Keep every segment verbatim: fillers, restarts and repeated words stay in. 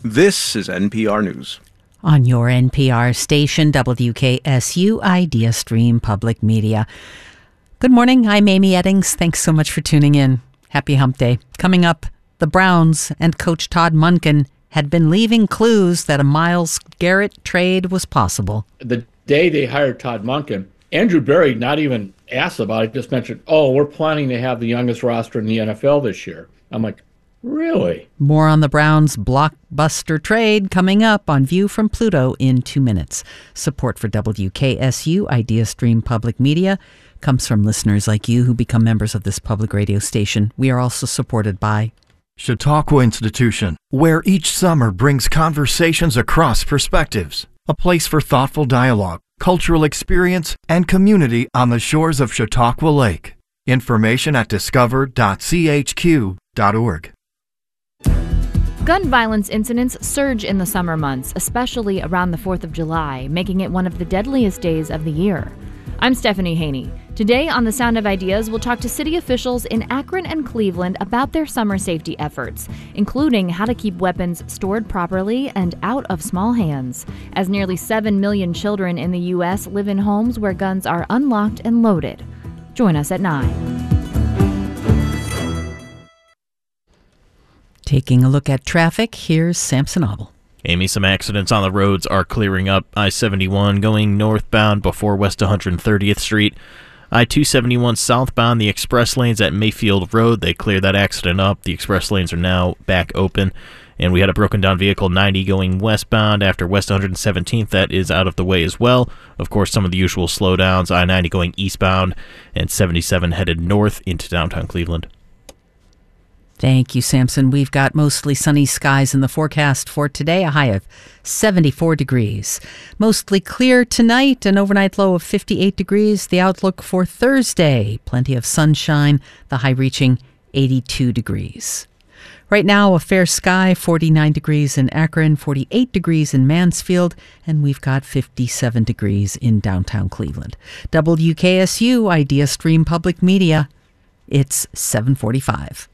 This is N P R News. On your N P R station, W K S U Idea Stream Public Media. Good morning, I'm Amy Eddings. Thanks so much for tuning in. Happy Hump Day. Coming up, the Browns and Coach Todd Monken had been leaving clues that a Myles Garrett trade was possible. The day they hired Todd Monken, Andrew Berry not even asked about it, just mentioned, oh, we're planning to have the youngest roster in the N F L this year. I'm like, really? More on the Browns' blockbuster trade coming up on View from Pluto in two minutes. Support for W K S U Idea Stream Public Media comes from listeners like you who become members of this public radio station. We are also supported by Chautauqua Institution, where each summer brings conversations across perspectives. A place for thoughtful dialogue, cultural experience, and community on the shores of Chautauqua Lake. Information at discover dot c h q dot org. Gun violence incidents surge in the summer months, especially around the fourth of July, making it one of the deadliest days of the year. I'm Stephanie Haney. Today on The Sound of Ideas, we'll talk to city officials in Akron and Cleveland about their summer safety efforts, including how to keep weapons stored properly and out of small hands, as nearly seven million children in the U S live in homes where guns are unlocked and loaded. Join us at nine. Taking a look at traffic, here's Samson Obel. Amy, some accidents on the roads are clearing up. I seventy-one going northbound before West one hundred thirtieth Street. I two seventy-one southbound, the express lanes at Mayfield Road, they cleared that accident up. The express lanes are now back open. And we had a broken down vehicle ninety going westbound after West one hundred seventeenth. That is out of the way as well. Of course, some of the usual slowdowns, I ninety going eastbound and seventy-seven headed north into downtown Cleveland. Thank you, Samson. We've got mostly sunny skies in the forecast for today, a high of seventy-four degrees. Mostly clear tonight, an overnight low of fifty-eight degrees. The outlook for Thursday, plenty of sunshine, the high reaching eighty-two degrees. Right now, a fair sky, forty-nine degrees in Akron, forty-eight degrees in Mansfield, and we've got fifty-seven degrees in downtown Cleveland. W K S U Idea Stream Public Media. It's seven forty-five.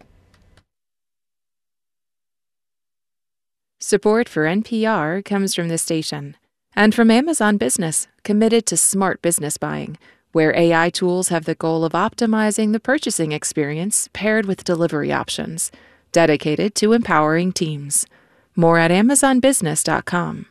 Support for N P R comes from this station and from Amazon Business, committed to smart business buying, where A I tools have the goal of optimizing the purchasing experience paired with delivery options, dedicated to empowering teams. More at amazon business dot com.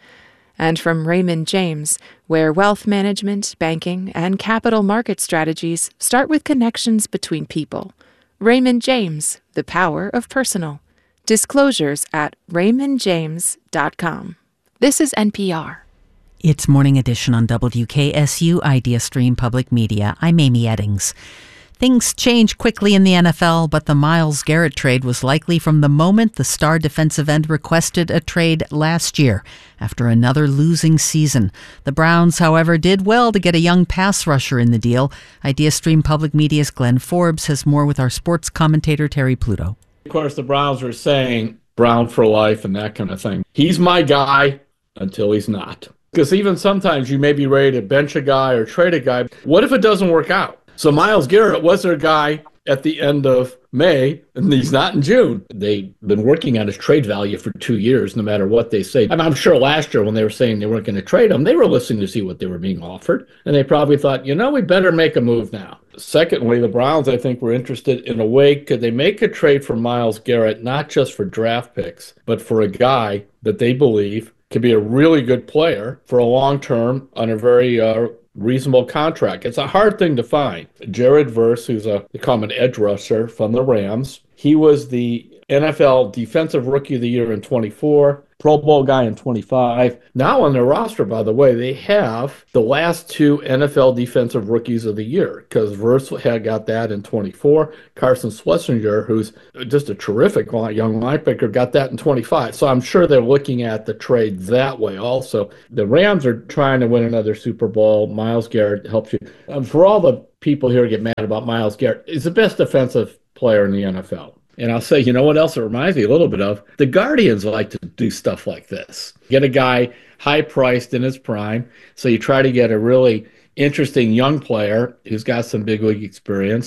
And from Raymond James, where wealth management, banking, and capital market strategies start with connections between people. Raymond James, the power of personal. Disclosures at raymond james dot com. This is N P R. It's Morning Edition on W K S U Idea Stream Public Media. I'm Amy Eddings. Things change quickly in the N F L, but the Myles Garrett trade was likely from the moment the star defensive end requested a trade last year after another losing season. The Browns, however, did well to get a young pass rusher in the deal. Idea Stream Public Media's Glenn Forbes has more with our sports commentator Terry Pluto. Of course, the Browns are saying Brown for life and that kind of thing. He's my guy until he's not. Because even sometimes you may be ready to bench a guy or trade a guy. What if it doesn't work out? So Myles Garrett was their guy at the end of May, and he's not in June. They've been working on his trade value for two years, no matter what they say. And I'm sure last year when they were saying they weren't going to trade him, they were listening to see what they were being offered. And they probably thought, you know, we better make a move now. Secondly, the Browns, I think, were interested in a way, could they make a trade for Myles Garrett, not just for draft picks, but for a guy that they believe could be a really good player for a long term on a very uh, reasonable contract. It's a hard thing to find. Jared Verse, who's a, they call him an edge rusher from the Rams, he was the N F L Defensive Rookie of the Year in twenty-four, Pro Bowl guy in twenty-five. Now on their roster, by the way, they have the last two N F L Defensive Rookies of the Year, because Verse had got that in twenty-four. Carson Schlesinger, who's just a terrific young linebacker, got that in twenty-five. So I'm sure they're looking at the trade that way also. The Rams are trying to win another Super Bowl. Myles Garrett helps you. Um, for all the people here who get mad about Myles Garrett, he's the best defensive player in the N F L. And I'll say, you know what else it reminds me a little bit of? The Guardians like to do stuff like this. Get a guy high-priced in his prime, so you try to get a really interesting young player who's got some big league experience.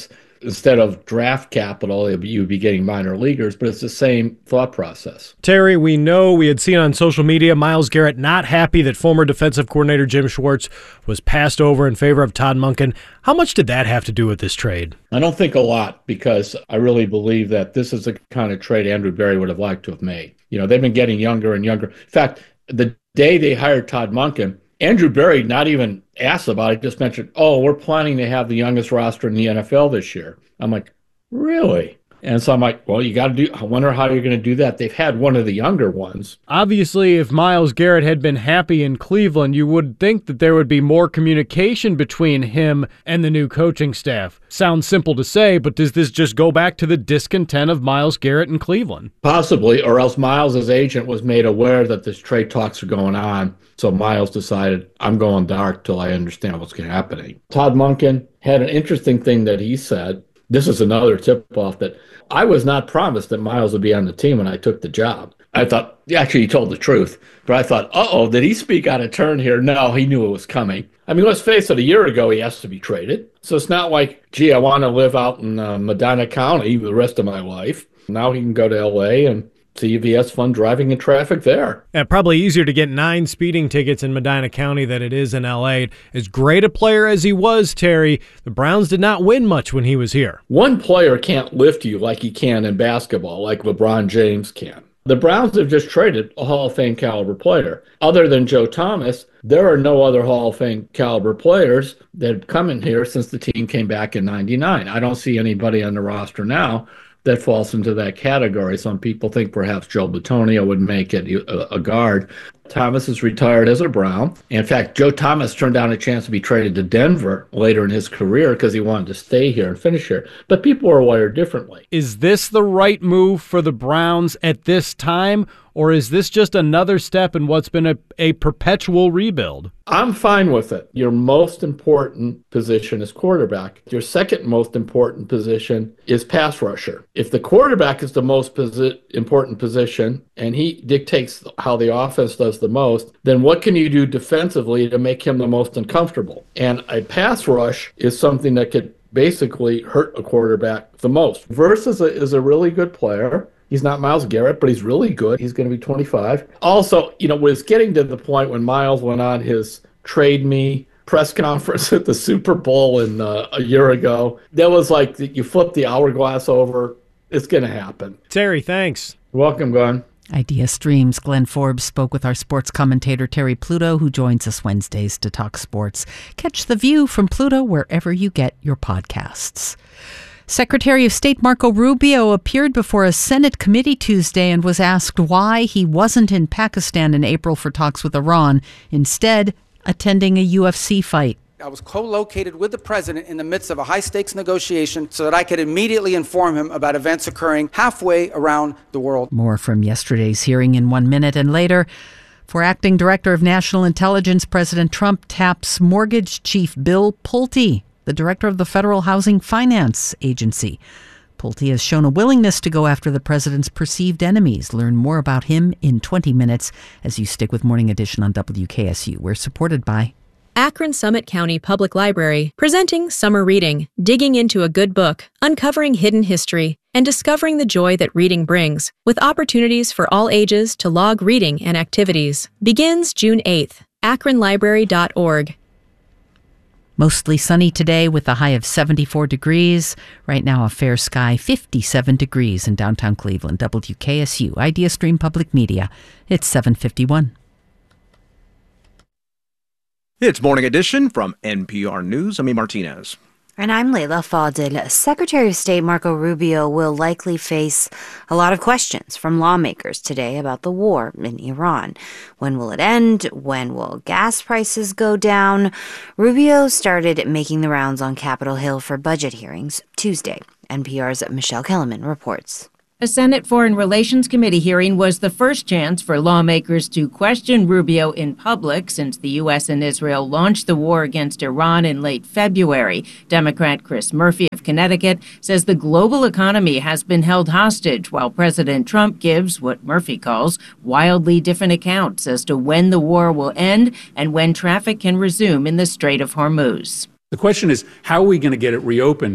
instead of draft capital, you'd be getting minor leaguers, but it's the same thought process. Terry, we know we had seen on social media Myles Garrett not happy that former defensive coordinator Jim Schwartz was passed over in favor of Todd Monken. How much did that have to do with this trade? I don't think a lot, because I really believe that this is the kind of trade Andrew Berry would have liked to have made. You know, they've been getting younger and younger. In fact, the day they hired Todd Monken, Andrew Berry not even asked about it, just mentioned, oh, we're planning to have the youngest roster in the N F L this year. I'm like, really? And so I'm like, well, you got to do, I wonder how you're going to do that. They've had one of the younger ones. Obviously, if Myles Garrett had been happy in Cleveland, you would think that there would be more communication between him and the new coaching staff. Sounds simple to say, but does this just go back to the discontent of Myles Garrett in Cleveland? Possibly, or else Myles' agent was made aware that this trade talks are going on. So Myles decided, I'm going dark till I understand what's happening. Todd Monken had an interesting thing that he said. This is another tip-off that I was not promised that Myles would be on the team when I took the job. I thought, actually, he told the truth. But I thought, uh-oh, did he speak out of turn here? No, he knew it was coming. I mean, let's face it, a year ago he asked to be traded. So it's not like, gee, I want to live out in uh, Medina County the rest of my life. Now he can go to L A and see if he has fun driving in traffic there. Yeah, probably easier to get nine speeding tickets in Medina County than it is in L A. As great a player as he was, Terry, the Browns did not win much when he was here. One player can't lift you like he can in basketball, like LeBron James can. The Browns have just traded a Hall of Fame caliber player. Other than Joe Thomas, there are no other Hall of Fame caliber players that have come in here since the team came back in ninety-nine. I don't see anybody on the roster now that falls into that category. Some people think perhaps Joe Bitonio would make it a, a guard. Thomas is retired as a Brown. In fact, Joe Thomas turned down a chance to be traded to Denver later in his career because he wanted to stay here and finish here. But people are wired differently. Is this the right move for the Browns at this time, or is this just another step in what's been a, a perpetual rebuild? I'm fine with it. Your most important position is quarterback. Your second most important position is pass rusher. If the quarterback is the most posi- important position and he dictates how the offense does the most, then what can you do defensively to make him the most uncomfortable? And a pass rush is something that could basically hurt a quarterback the most. Verse is a, is a really good player. He's not Myles Garrett, but he's really good. He's going to be twenty-five. Also, you know, was getting to the point when Myles went on his trade me press conference at the Super Bowl in uh, a year ago. That was like you flip the hourglass over. It's going to happen. Terry, thanks. You're welcome, Glenn. Idea Streams. Glenn Forbes spoke with our sports commentator Terry Pluto, who joins us Wednesdays to talk sports. Catch The View from Pluto wherever you get your podcasts. Secretary of State Marco Rubio appeared before a Senate committee Tuesday and was asked why he wasn't in Pakistan in April for talks with Iran, instead attending a U F C fight. I was co-located with the president in the midst of a high-stakes negotiation so that I could immediately inform him about events occurring halfway around the world. More from yesterday's hearing in one minute, and later, for Acting Director of National Intelligence, President Trump taps mortgage chief Bill Pulte, the director of the Federal Housing Finance Agency. Pulte has shown a willingness to go after the president's perceived enemies. Learn more about him in twenty minutes as you stick with Morning Edition on W K S U. We're supported by Akron Summit County Public Library, presenting Summer Reading, digging into a good book, uncovering hidden history, and discovering the joy that reading brings, with opportunities for all ages to log reading and activities. Begins June eighth. akron library dot org. Mostly sunny today with a high of seventy-four degrees. Right now, a fair sky, fifty-seven degrees in downtown Cleveland. W K S U, Idea Stream Public Media. It's seven fifty-one. It's Morning Edition from N P R News. I'm E. Martinez. And I'm Layla Fadil. Secretary of State Marco Rubio will likely face a lot of questions from lawmakers today about the war in Iran. When will it end? When will gas prices go down? Rubio started making the rounds on Capitol Hill for budget hearings Tuesday. N P R's Michelle Kellerman reports. A Senate Foreign Relations Committee hearing was the first chance for lawmakers to question Rubio in public since the U S and Israel launched the war against Iran in late February. Democrat Chris Murphy of Connecticut says the global economy has been held hostage while President Trump gives what Murphy calls wildly different accounts as to when the war will end and when traffic can resume in the Strait of Hormuz. The question is, how are we going to get it reopened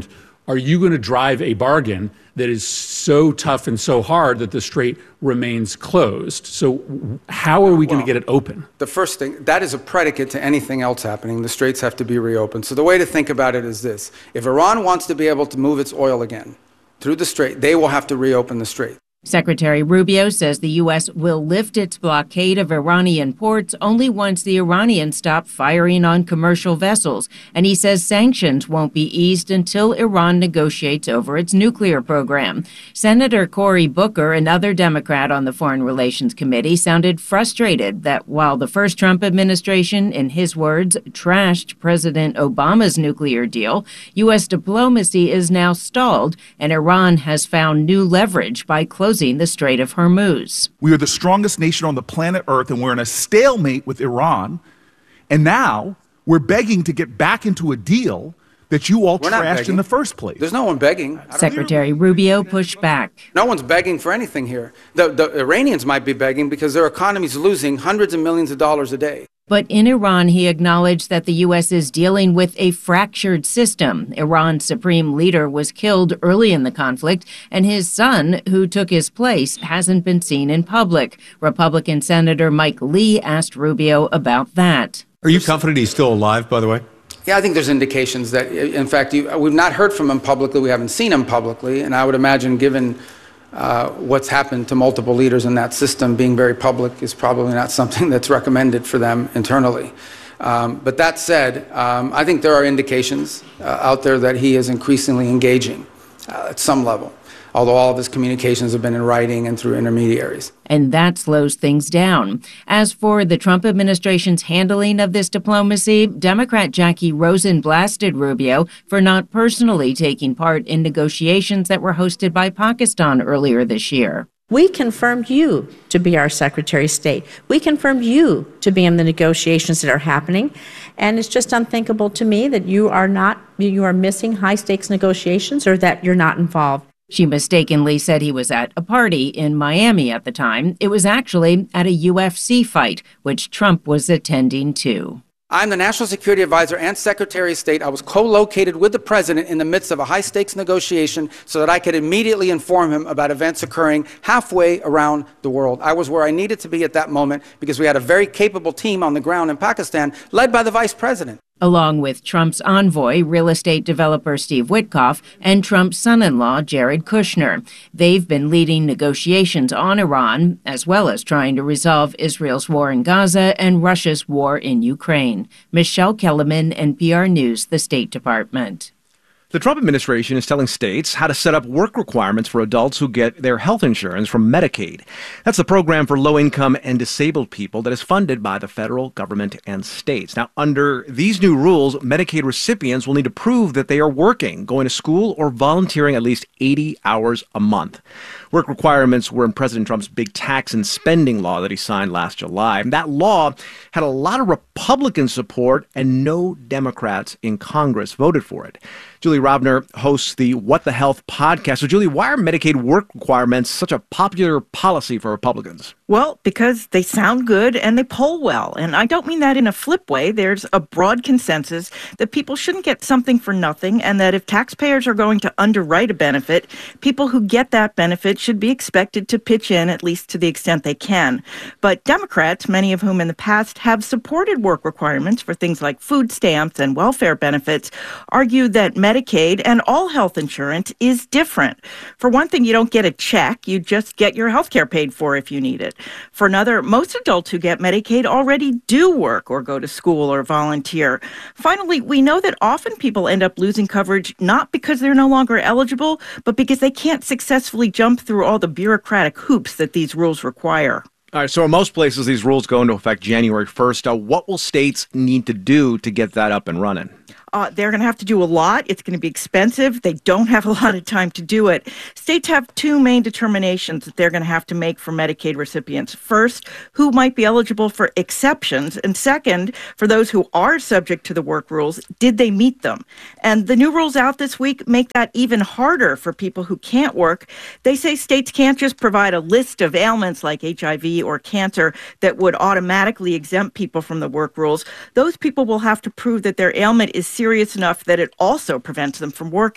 are you going to drive a bargain that is so tough and so hard that the strait remains closed? So how are we well, going to get it open? The first thing, that is a predicate to anything else happening. The straits have to be reopened. So the way to think about it is this. If Iran wants to be able to move its oil again through the strait, they will have to reopen the strait. Secretary Rubio says the U S will lift its blockade of Iranian ports only once the Iranians stop firing on commercial vessels. And he says sanctions won't be eased until Iran negotiates over its nuclear program. Senator Cory Booker, another Democrat on the Foreign Relations Committee, sounded frustrated that while the first Trump administration, in his words, trashed President Obama's nuclear deal, U S diplomacy is now stalled and Iran has found new leverage by closing the Strait of Hormuz. We are the strongest nation on the planet Earth, and we're in a stalemate with Iran. And now we're begging to get back into a deal that you all we're trashed in the first place. There's no one begging. Secretary Rubio pushed back. No one's begging for anything here. The, the Iranians might be begging because their economy is losing hundreds of millions of dollars a day. But in Iran, he acknowledged that the U S is dealing with a fractured system. Iran's supreme leader was killed early in the conflict, and his son, who took his place, hasn't been seen in public. Republican Senator Mike Lee asked Rubio about that. Are you confident he's still alive, by the way? Yeah, I think there's indications that, in fact, you, we've not heard from him publicly. We haven't seen him publicly. And I would imagine, given Uh, what's happened to multiple leaders in that system, being very public is probably not something that's recommended for them internally. Um, but that said, um, I think there are indications uh, out there that he is increasingly engaging uh, at some level, although all of his communications have been in writing and through intermediaries. And that slows things down. As for the Trump administration's handling of this diplomacy, Democrat Jackie Rosen blasted Rubio for not personally taking part in negotiations that were hosted by Pakistan earlier this year. We confirmed you to be our Secretary of State. We confirmed you to be in the negotiations that are happening. And it's just unthinkable to me that you are not, you are missing high-stakes negotiations or that you're not involved. She mistakenly said he was at a party in Miami at the time. It was actually at a U F C fight, which Trump was attending to. I'm the National Security Advisor and Secretary of State. I was co-located with the president in the midst of a high-stakes negotiation so that I could immediately inform him about events occurring halfway around the world. I was where I needed to be at that moment because we had a very capable team on the ground in Pakistan, led by the vice president. Along with Trump's envoy, real estate developer Steve Witkoff, and Trump's son-in-law, Jared Kushner. They've been leading negotiations on Iran, as well as trying to resolve Israel's war in Gaza and Russia's war in Ukraine. Michelle Kellerman, N P R News, the State Department. The Trump administration is telling states how to set up work requirements for adults who get their health insurance from Medicaid. That's the program for low-income and disabled people that is funded by the federal government and states. Now, under these new rules, Medicaid recipients will need to prove that they are working, going to school, or volunteering at least eighty hours a month. Work requirements were in President Trump's big tax and spending law that he signed last July. And that law had a lot of Republican support, and no Democrats in Congress voted for it. Julie Rovner hosts the What the Health podcast. So, Julie, why are Medicaid work requirements such a popular policy for Republicans? Well, because they sound good and they poll well. And I don't mean that in a flip way. There's a broad consensus that people shouldn't get something for nothing, and that if taxpayers are going to underwrite a benefit, people who get that benefit should be expected to pitch in, at least to the extent they can. But Democrats, many of whom in the past have supported work requirements for things like food stamps and welfare benefits, argue that Medicaid and all health insurance is different. For one thing, you don't get a check. You just get your health care paid for if you need it. For another, most adults who get Medicaid already do work or go to school or volunteer. Finally, we know that often people end up losing coverage not because they're no longer eligible, but because they can't successfully jump through all the bureaucratic hoops that these rules require. All right, so in most places, these rules go into effect January first. Uh, what will states need to do to get that up and running? Uh, they're going to have to do a lot. It's going to be expensive. They don't have a lot of time to do it. States have two main determinations that they're going to have to make for Medicaid recipients. First, who might be eligible for exceptions? And second, for those who are subject to the work rules, did they meet them? And the new rules out this week make that even harder for people who can't work. They say states can't just provide a list of ailments like H I V or cancer that would automatically exempt people from the work rules. Those people will have to prove that their ailment is serious enough that it also prevents them from working.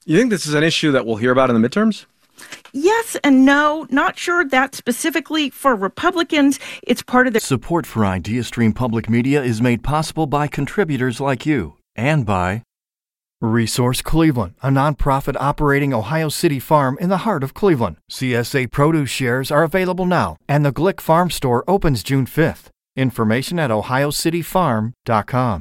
You think this is an issue that we'll hear about in the midterms? Yes and no. Not sure that specifically for Republicans. It's part of the Support for IdeaStream Public Media is made possible by contributors like you and by Resource Cleveland, a nonprofit operating Ohio City farm in the heart of Cleveland. C S A produce shares are available now, and the Glick Farm Store opens June fifth. Information at ohio city farm dot com.